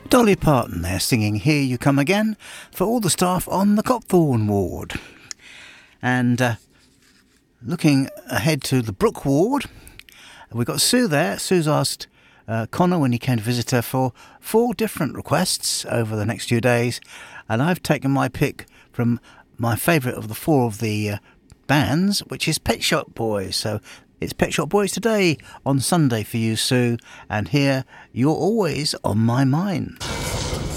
Dolly Parton there singing Here You Come Again for all the staff on the Copthorne ward. And looking ahead to the Brook ward, we've got Sue there. Sue's asked Connor when he came to visit her for 4 different requests over the next few days, and I've taken my pick from my favourite of the 4 of the bands, which is Pet Shop Boys. So it's Pet Shop Boys today on Sunday for you, Sue, and here You're Always on My Mind.